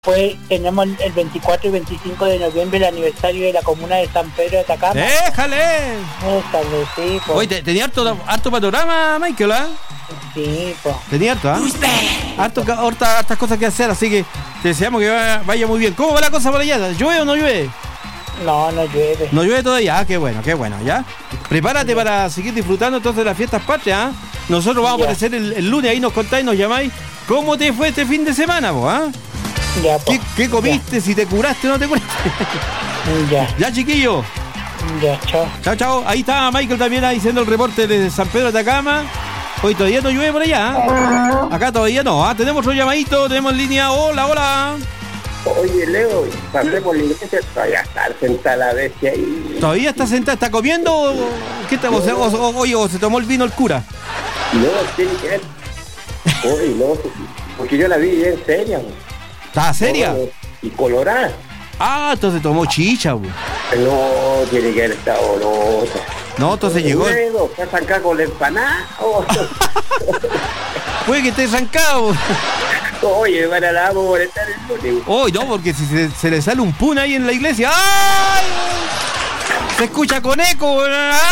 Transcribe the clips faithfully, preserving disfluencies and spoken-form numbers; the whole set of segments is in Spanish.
Pues tenemos el veinticuatro y veinticinco de noviembre el aniversario de la comuna de San Pedro de Atacama. ¡Déjale! Déjale, sí, pues. Oye, te, tenía harto, harto panorama, Michael, ¿ah? Sí, pues. Tenía harto, ¿ah? Harto, harto, hartas cosas que hacer, así que te deseamos que vaya, vaya muy bien. ¿Cómo va la cosa por allá? ¿Llueve o no llueve? No, no llueve. No llueve todavía, ah, qué bueno, qué bueno, ¿ya? Prepárate ya para seguir disfrutando entonces de las fiestas patrias, ¿ah? Nosotros vamos ya. a aparecer el, el lunes, ahí nos contáis, nos llamáis. ¿Cómo te fue este fin de semana, vos, ah? Ya, ¿Qué, ¿Qué comiste? Ya. Si te curaste o no te curaste. Ya. Ya, chiquillo. Ya, chao. Chao, chao. Ahí está Michael también haciendo el reporte desde San Pedro de Atacama. Hoy todavía no llueve por allá, ¿eh? Acá todavía no, ¿eh? Tenemos otro llamadito, tenemos en línea. Hola, hola. Oye, Leo, pasé por la iglesia, todavía está sentada la bestia ahí. ¿Todavía está sentada? ¿Está comiendo? ¿Qué está? No. O, o, o, oye, o se tomó el vino el cura. No, tiene que ver. Oye, no, porque yo la vi bien seria, güey. ¿Estaba seria? No, y colorada. Ah, entonces tomó chicha, güey. No, tiene que haber estado loca. No, entonces llegó. Luego, ¿estás arrancado con la empanada? Oh. Puede que esté arrancado. Oye, para la vamos a molestar el lunes. Oye, no, porque si se, se le sale un pun ahí en la iglesia. ¡Ay! Se escucha con eco.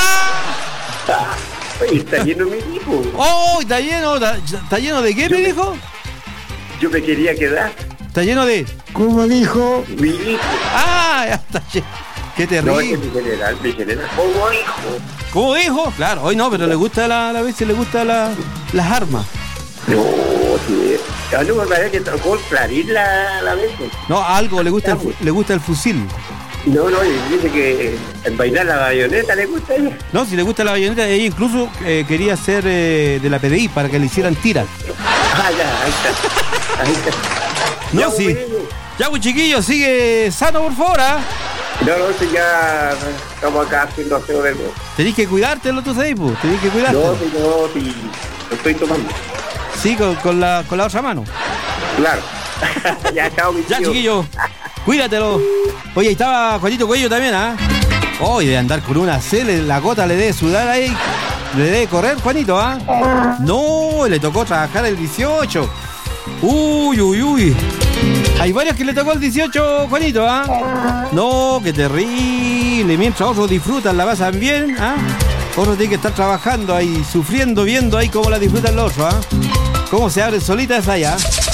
¡Ah! Oye, está lleno mi hijo. Oh, está lleno. ¿Está, está lleno de qué, yo me me, dijo? Yo me quería quedar. Está lleno de. ¿Cómo dijo? Mi hijo. Ah, ya está lleno. Qué terrible. No, es que mi general, mi general. ¿Cómo dijo? ¿Cómo dijo? Claro, hoy no, pero le gusta la, la vez le gusta la, las armas. No, sí. A mí me parece que tocó el clarín la, la vez. No, algo le gusta, el, le gusta el fusil. No, no, y dice que envainar la bayoneta le gusta a ella. No, si le gusta la bayoneta, ella incluso eh, quería ser eh, de la P D I para que le hicieran tiras. Ah, ya, ahí está. Ahí está. No, ya, sí. Bueno. Ya, pues chiquillo, sigue sano, por favor, ¿ah? No, no, si ya estamos acá haciendo aseo de nuevo. Tenés que cuidarte, lo tú sabes, pues. Tenés que cuidarte. No, si no, si lo estoy tomando. Sí, con, con, la, con la otra mano. Claro. Ya, chao, mi tío. Ya, chiquillo. Cuídatelo. Oye, ahí estaba Juanito Cuello también, ¿ah? Oye, de andar con una C, le, la gota le debe sudar ahí. Le debe correr, Juanito, ¿ah? No, le tocó trabajar el dieciocho. Uy, uy, uy. Hay varios que le tocó el dieciocho, Juanito, ¿ah? No, qué terrible. Mientras otros disfrutan, la pasan bien, ¿ah? Otros tienen que estar trabajando ahí, sufriendo, viendo ahí cómo la disfrutan los otros, ¿ah? Cómo se abren solitas allá.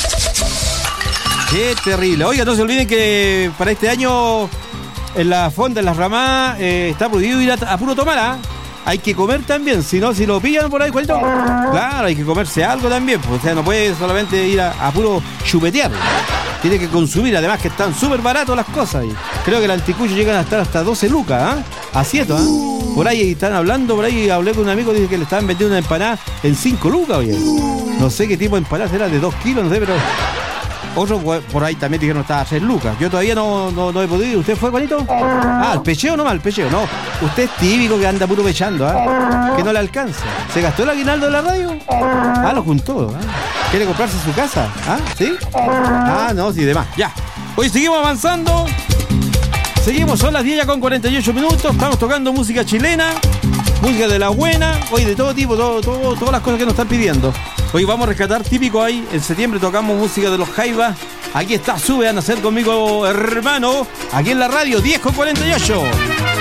Qué terrible. Oiga, no se olviden que para este año en la fonda, en las ramas, eh, está prohibido ir a, a puro tomar, ¿ah? Hay que comer también, si no, si lo pillan por ahí, Juanito, claro, hay que comerse algo también, pues, o sea, no puede solamente ir a, a puro chupetear, tiene que consumir, además que están súper baratos las cosas, y creo que el anticucho llegan a estar hasta doce lucas, ¿ah? ¿eh? Así es, ¿ah? ¿eh? Por ahí están hablando, por ahí hablé con un amigo, dice que le estaban vendiendo una empanada en cinco lucas, oye, no sé qué tipo de empanada será, de dos kilos, no sé, pero... Otro por ahí también dijeron que estaba a tres lucas. Yo todavía no, no, no he podido ir. ¿Usted fue, Juanito? Ah, el pecheo nomás, el pecheo. No, usted es típico que anda puro pechando, ¿ah? ¿eh? Que no le alcanza. ¿Se gastó el aguinaldo de la radio? Ah, lo juntó, ¿eh? ¿Quiere comprarse su casa? ¿Ah? ¿Sí? Ah, no, sí, demás. Ya. Hoy seguimos avanzando. Seguimos, son las diez ya con cuarenta y ocho minutos. Estamos tocando música chilena, música de la buena. Hoy de todo tipo, todo, todo, todas las cosas que nos están pidiendo. Hoy vamos a rescatar típico ahí. En septiembre tocamos música de los Jaivas. Aquí está, sube a nacer conmigo, hermano. Aquí en la radio, diez con cuarenta y ocho.